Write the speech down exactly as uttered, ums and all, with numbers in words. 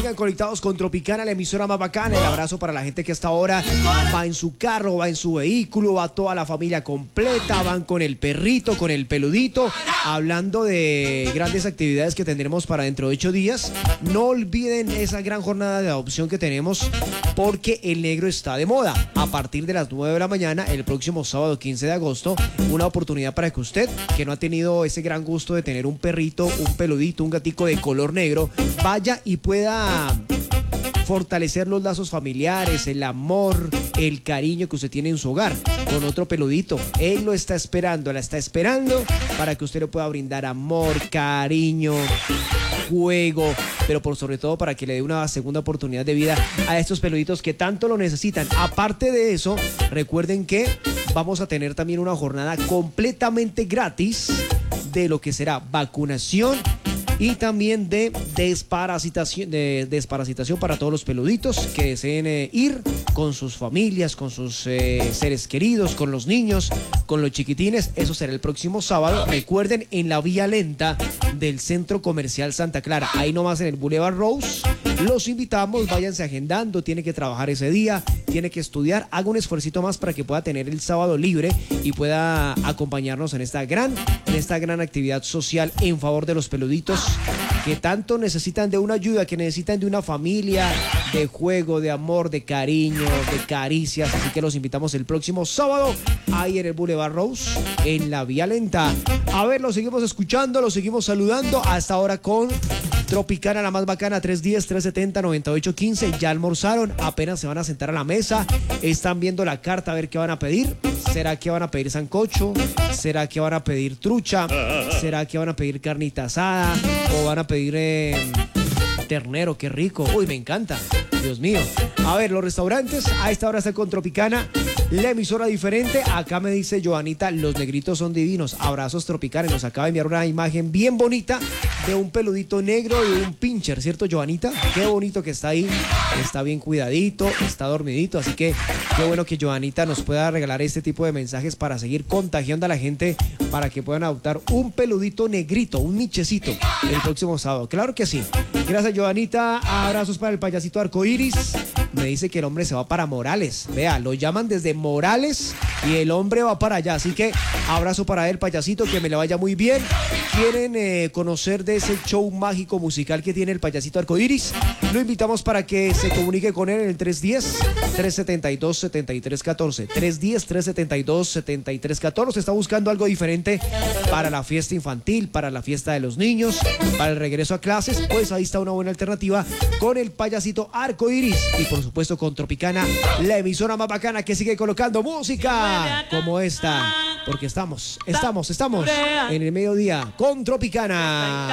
Sigan conectados con Tropicana, la emisora más bacana. El abrazo para la gente que hasta ahora va en su carro, va en su vehículo, va toda la familia completa, van con el perrito, con el peludito. Hablando de grandes actividades que tendremos para dentro de ocho días, no olviden esa gran jornada de adopción que tenemos, porque el negro está de moda. A partir de las nueve de la mañana, el próximo sábado quince de agosto, una oportunidad para que usted, que no ha tenido ese gran gusto de tener un perrito, un peludito, un gatico de color negro, vaya y pueda fortalecer los lazos familiares, el amor, el cariño que usted tiene en su hogar con otro peludito. Él lo está esperando, la está esperando para que usted le pueda brindar amor, cariño, juego, pero por sobre todo para que le dé una segunda oportunidad de vida a estos peluditos que tanto lo necesitan. Aparte de eso, recuerden que vamos a tener también una jornada completamente gratis de lo que será vacunación y también de desparasitación, de desparasitación para todos los peluditos que deseen eh, ir con sus familias, con sus eh, seres queridos, con los niños, con los chiquitines. Eso será el próximo sábado. Recuerden, en la vía lenta del Centro Comercial Santa Clara, ahí nomás en el Boulevard Rose. Los invitamos, váyanse agendando, tiene que trabajar ese día, tiene que estudiar, haga un esfuercito más para que pueda tener el sábado libre y pueda acompañarnos en esta gran, en esta gran actividad social en favor de los peluditos que tanto necesitan de una ayuda, que necesitan de una familia, de juego, de amor, de cariño, de caricias. Así que los invitamos el próximo sábado ahí en el Boulevard Rose, en la vía lenta. A ver, los seguimos escuchando, los seguimos saludando hasta ahora con Tropicana, la más bacana. Tres diez, tres setenta, noventa y ocho quince. Ya almorzaron, apenas se van a sentar a la mesa, están viendo la carta a ver qué van a pedir. ¿Será que van a pedir sancocho? ¿Será que van a pedir trucha? ¿Será que van a pedir carnita asada? ¿O van a pedir eh, ternero? ¡Qué rico! ¡Uy, me encanta! Dios mío. A ver, los restaurantes a esta hora están con Tropicana, la emisora diferente. Acá me dice Joanita, los negritos son divinos. Abrazos, Tropicana. Nos acaba de enviar una imagen bien bonita de un peludito negro y un pincher, ¿cierto, Joanita? Qué bonito que está ahí. Está bien cuidadito, está dormidito. Así que qué bueno que Joanita nos pueda regalar este tipo de mensajes para seguir contagiando a la gente, para que puedan adoptar un peludito negrito, un nichecito, el próximo sábado. Claro que sí. Gracias, Joanita. Abrazos para el payasito arcoíris. Me dice que el hombre se va para Morales. Vea, lo llaman desde Morales y el hombre va para allá. Así que abrazo para él, payasito, que me le vaya muy bien. ¿Quieren eh, conocer de ese show mágico musical que tiene el payasito arcoíris? Lo invitamos para que se comunique con él en el tres diez, tres setenta y dos, setenta y tres catorce. tres diez, tres setenta y dos, setenta y tres catorce. Está buscando algo diferente para la fiesta infantil, para la fiesta de los niños, para el regreso a clases. Pues ahí está una buena alternativa con el payasito arcoíris. Y por supuesto con Tropicana, la emisora más bacana que sigue colocando música como esta. Porque estamos, estamos, estamos en el mediodía con Tropicana.